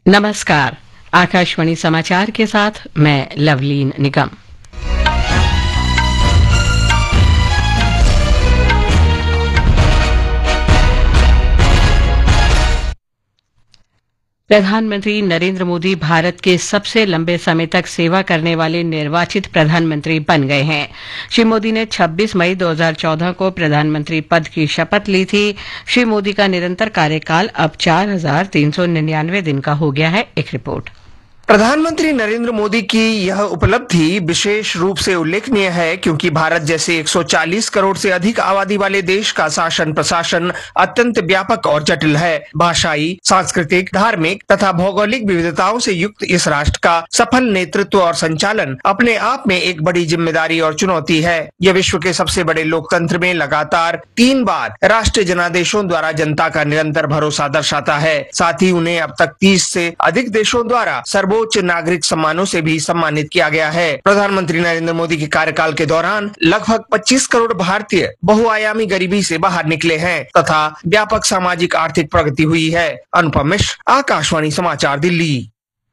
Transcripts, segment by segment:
नमस्कार। आकाशवाणी समाचार के साथ मैं लवलीन निगम। प्रधानमंत्री नरेंद्र मोदी भारत के सबसे लंबे समय तक सेवा करने वाले निर्वाचित प्रधानमंत्री बन गए हैं। श्री मोदी ने 26 मई 2014 को प्रधानमंत्री पद की शपथ ली थी। श्री मोदी का निरंतर कार्यकाल अब 4,399 दिन का हो गया है। एक रिपोर्ट। प्रधानमंत्री नरेंद्र मोदी की यह उपलब्धि विशेष रूप से उल्लेखनीय है क्योंकि भारत जैसे 140 करोड़ से अधिक आबादी वाले देश का शासन प्रशासन अत्यंत व्यापक और जटिल है। भाषाई, सांस्कृतिक, धार्मिक तथा भौगोलिक विविधताओं से युक्त इस राष्ट्र का सफल नेतृत्व और संचालन अपने आप में एक बड़ी जिम्मेदारी और चुनौती है। यह विश्व के सबसे बड़े लोकतंत्र में लगातार 3 बार राष्ट्रीय जनादेशों द्वारा जनता का निरंतर भरोसा दर्शाता है। साथ ही उन्हें अब तक 30 से अधिक देशों द्वारा सर्वोच्च नागरिक सम्मानों से भी सम्मानित किया गया है। प्रधानमंत्री नरेंद्र मोदी के कार्यकाल के दौरान लगभग 25 करोड़ भारतीय बहुआयामी गरीबी से बाहर निकले हैं तथा व्यापक सामाजिक आर्थिक प्रगति हुई है। अनुपम मिश्र, आकाशवाणी समाचार, दिल्ली।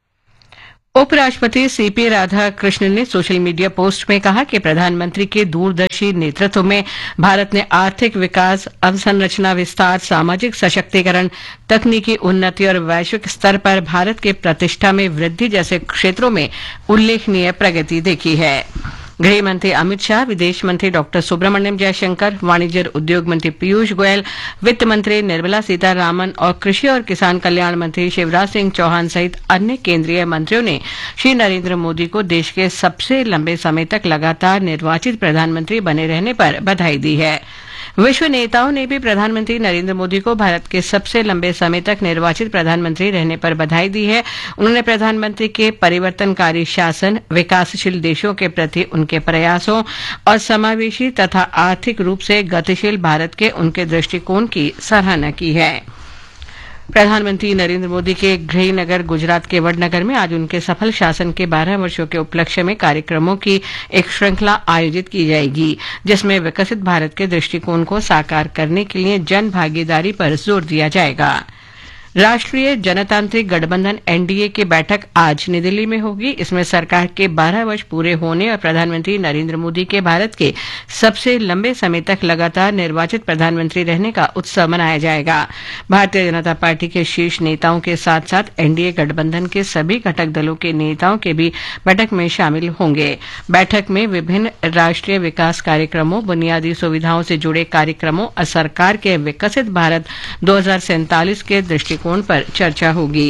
उपराष्ट्रपति सीपी राधाकृष्णन ने सोशल मीडिया पोस्ट में कहा कि प्रधानमंत्री के दूरदर्शी नेतृत्व में भारत ने आर्थिक विकास, अवसंरचना विस्तार, सामाजिक सशक्तिकरण, तकनीकी उन्नति और वैश्विक स्तर पर भारत के प्रतिष्ठा में वृद्धि जैसे क्षेत्रों में उल्लेखनीय प्रगति देखी है। गृह मंत्री अमित शाह, विदेश मंत्री डॉक्टर सुब्रमण्यम जयशंकर, वाणिज्य और उद्योग मंत्री पीयूष गोयल, वित्त मंत्री निर्मला सीतारामन और कृषि और किसान कल्याण मंत्री शिवराज सिंह चौहान सहित अन्य केंद्रीय मंत्रियों ने श्री नरेंद्र मोदी को देश के सबसे लंबे समय तक लगातार निर्वाचित प्रधानमंत्री बने रहने पर बधाई दी है। विश्व नेताओं ने भी प्रधानमंत्री नरेंद्र मोदी को भारत के सबसे लंबे समय तक निर्वाचित प्रधानमंत्री रहने पर बधाई दी है। उन्होंने प्रधानमंत्री के परिवर्तनकारी शासन, विकासशील देशों के प्रति उनके प्रयासों और समावेशी तथा आर्थिक रूप से गतिशील भारत के उनके दृष्टिकोण की सराहना की है। प्रधानमंत्री नरेंद्र मोदी के गृह नगर गुजरात के वडनगर में आज उनके सफल शासन के 12 वर्षों के उपलक्ष्य में कार्यक्रमों की एक श्रृंखला आयोजित की जाएगी, जिसमें विकसित भारत के दृष्टिकोण को साकार करने के लिए जन भागीदारी पर जोर दिया जाएगा। राष्ट्रीय जनतांत्रिक गठबंधन एनडीए की बैठक आज नई दिल्ली में होगी। इसमें सरकार के 12 वर्ष पूरे होने और प्रधानमंत्री नरेंद्र मोदी के भारत के सबसे लंबे समय तक लगातार निर्वाचित प्रधानमंत्री रहने का उत्सव मनाया जाएगा। भारतीय जनता पार्टी के शीर्ष नेताओं के साथ साथ एनडीए गठबंधन के सभी घटक दलों के नेताओं के भी बैठक में शामिल होंगे। बैठक में विभिन्न राष्ट्रीय विकास कार्यक्रमों, बुनियादी सुविधाओं से जुड़े कार्यक्रमों और सरकार के विकसित भारत 2047 के दृष्टिकोण पर चर्चा होगी।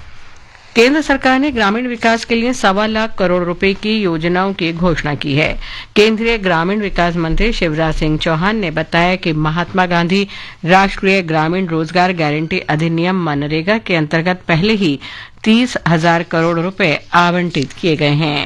केंद्र सरकार ने ग्रामीण विकास के लिए 1.25 लाख करोड़ रुपए की योजनाओं की घोषणा की है। केंद्रीय ग्रामीण विकास मंत्री शिवराज सिंह चौहान ने बताया कि महात्मा गांधी राष्ट्रीय ग्रामीण रोजगार गारंटी अधिनियम मनरेगा के अंतर्गत पहले ही 30,000 करोड़ रुपए आवंटित किए गए हैं।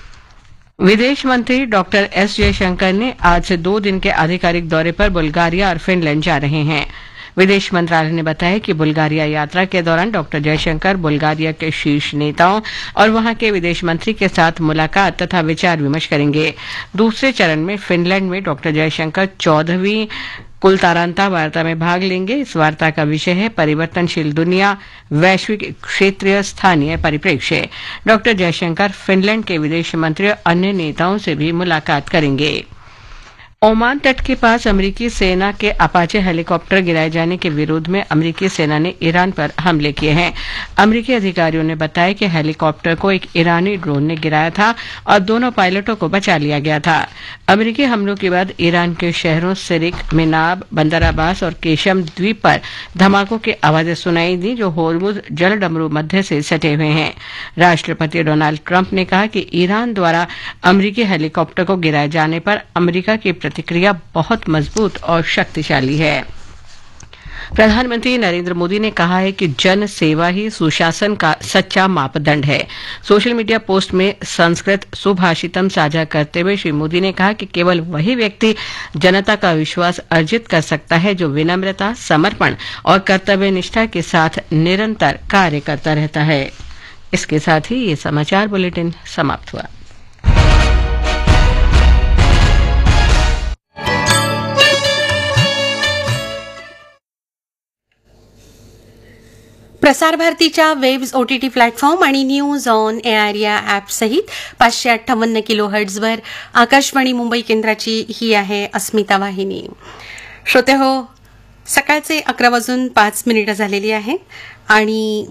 विदेश मंत्री डॉक्टर एस जयशंकर ने आज से 2 दिन के आधिकारिक दौरे पर बुल्गारिया और फिनलैंड जा रहे हैं। विदेश मंत्रालय ने बताया कि बुल्गारिया यात्रा के दौरान डॉक्टर जयशंकर बुल्गारिया के शीर्ष नेताओं और वहां के विदेश मंत्री के साथ मुलाकात तथा विचार विमर्श करेंगे। दूसरे चरण में फिनलैंड में डॉक्टर जयशंकर 14वीं कुलतारांता वार्ता में भाग लेंगे। इस वार्ता का विषय है परिवर्तनशील दुनिया, वैश्विक, क्षेत्रीय, स्थानीय परिप्रेक्ष्य। डॉक्टर जयशंकर फिनलैंड के विदेश मंत्री और अन्य नेताओं से भी मुलाकात करेंगे। ओमान तट के पास अमेरिकी सेना के अपाचे हेलीकॉप्टर गिराए जाने के विरोध में अमेरिकी सेना ने ईरान पर हमले किए हैं। अमेरिकी अधिकारियों ने बताया कि हेलीकॉप्टर को एक ईरानी ड्रोन ने गिराया था और दोनों पायलटों को बचा लिया गया था। अमेरिकी हमलों के बाद ईरान के शहरों सिरिक, मिनाब, बंदर अब्बास और केशम द्वीप पर धमाकों की आवाजें सुनाई दी, जो होर्मुज जलडमरू मध्य से सटे हुए हैं। राष्ट्रपति डोनाल्ड ट्रंप ने कहा कि ईरान द्वारा अमेरिकी हेलीकॉप्टर को गिराए जाने पर अमेरिका की प्रतिक्रिया बहुत मजबूत और शक्तिशाली है। प्रधानमंत्री नरेंद्र मोदी ने कहा है कि जन सेवा ही सुशासन का सच्चा मापदंड है। सोशल मीडिया पोस्ट में संस्कृत सुभाषितम साझा करते हुए श्री मोदी ने कहा कि केवल वही व्यक्ति जनता का विश्वास अर्जित कर सकता है जो विनम्रता, समर्पण और कर्तव्य निष्ठा के साथ निरंतर कार्य करता रहता है। इसके साथ ही ये समाचार बुलेटिन समाप्त हुआ। प्रसार भारतीच्या वेब्स OTT प्लॅटफॉर्म आणि न्यूज ऑन एआर या ॲप सहित 558 किलोहर्ट्झवर आकाशवाणी मुंबई केंद्राची ही आहे अस्मिता वाहिनी. श्रोते हो, सकाळचे 11:05 झालेली आहे आणि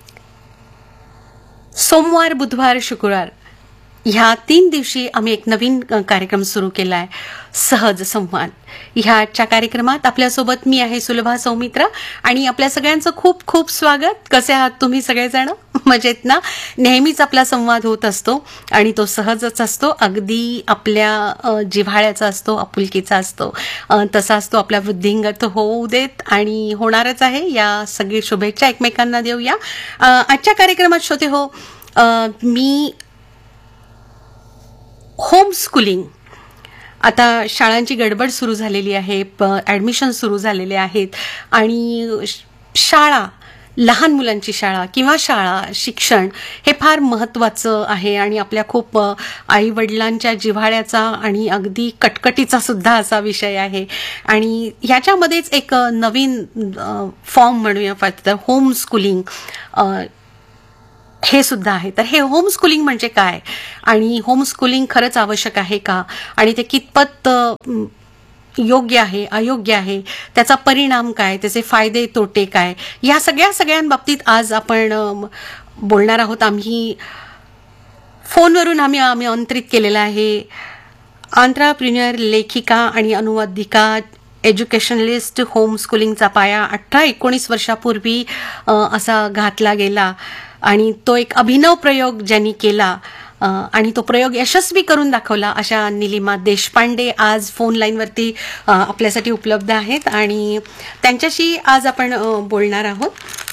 सोमवार, बुधवार, शुक्रवार ह्या 3 दिवशी आम्ही एक नवीन कार्यक्रम सुरू केला आहे, सहज संवाद. ह्याच्या कार्यक्रमात आपल्यासोबत मी आहे सुलभा सौमित्र आणि आपल्या सगळ्यांचं खूप खूप स्वागत. कसे आहात तुम्ही सगळेजण? मजेत ना? नेहमीच आपला संवाद होत असतो आणि तो सहजच असतो, अगदी आपल्या जिव्हाळ्याचा असतो, आपुलकीचा असतो. तसा असतो. आपला वृद्धिंगत होऊ देत आणि होणारच आहे. या सगळी शुभेच्छा एकमेकांना देऊया. आजच्या कार्यक्रमात श्रोते हो, मी होम स्कूलिंग, आता शाळांची गडबड सुरू झालेली आहे, ॲडमिशन सुरू झालेले आहेत आणि शाळा, लहान मुलांची शाळा किंवा शाळा शिक्षण हे फार महत्त्वाचं आहे आणि आपल्या खूप आईवडिलांच्या जिव्हाळ्याचा आणि अगदी कटकटीचा सुद्धा असा विषय आहे. आणि ह्याच्यामध्येच एक नवीन फॉर्म म्हणूया, होम स्कूलिंग हे सुद्धा आहे. तर हे होम स्कूलिंग म्हणजे काय आणि होम स्कूलिंग खरंच आवश्यक आहे का आणि ते कितपत योग्य आहे, अयोग्य आहे, त्याचा परिणाम काय, त्याचे फायदे तोटे काय, या सगळ्यांबाबतीत आज आपण बोलणार आहोत. आम्ही फोनवरून आम्ही आमंत्रित केलेला आहे एंटरप्रेन्युअर, लेखिका आणि अनुवादिका, एज्युकेशनलिस्ट. होम स्कूलिंगचा पाया 18-19 वर्षापूर्वी असा घातला गेला आणि तो एक अभिनव प्रयोग ज्यांनी केला आणि तो प्रयोग यशस्वी करून दाखवला अशा निलिमा देशपांडे आज फोन लाईनवरती आपल्यासाठी उपलब्ध आहेत आणि त्यांच्याशी आज आपण बोलणार आहोत.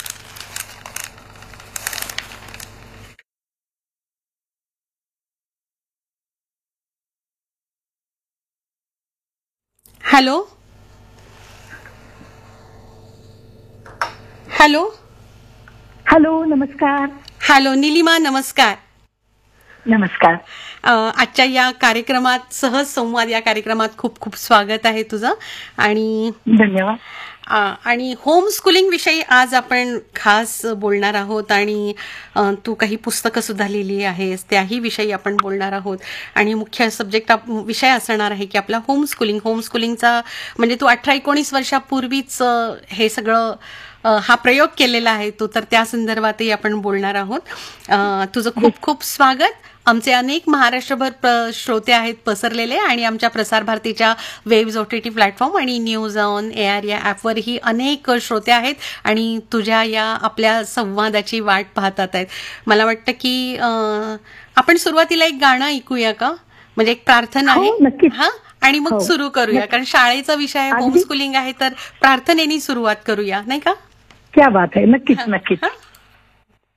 हॅलो हॅलो हॅलो, नमस्कार. हॅलो निलिमा, नमस्कार. नमस्कार. आजच्या या कार्यक्रमात, सहज संवाद या कार्यक्रमात खूप खूप स्वागत आहे तुझं आणि धन्यवाद. आणि होम स्कूलिंग विषयी आज आपण खास बोलणार आहोत आणि तू काही पुस्तकं सुद्धा लिहिली आहेस, त्याही विषयी आपण बोलणार आहोत. आणि मुख्य सब्जेक्ट विषय असणार आहे की आपला होम स्कूलिंगचा म्हणजे तू 18-19 वर्षापूर्वीच हे सगळं हा प्रयोग केलेला आहे तो, तर त्या संदर्भातही आपण बोलणार आहोत. तुझं खूप खूप स्वागत. आमचे अनेक महाराष्ट्रभर श्रोते आहेत पसरलेले आणि आमच्या प्रसार भारतीच्या वेब्स OTT प्लॅटफॉर्म आणि न्यूज ऑन एआर या ॲपवरही अनेक श्रोते आहेत आणि तुझ्या या आपल्या संवादाची वाट पाहतात आहेत. मला वाटतं की आपण सुरुवातीला एक गाणं ऐकूया का? म्हणजे एक प्रार्थना आहे. नक्कीच. हा, आणि मग सुरू करूया, कारण शाळेचा विषय होम स्कूलिंग आहे तर प्रार्थनेनी सुरुवात करूया, नाही का? क्या बात आहे. नक्कीच नक्कीच.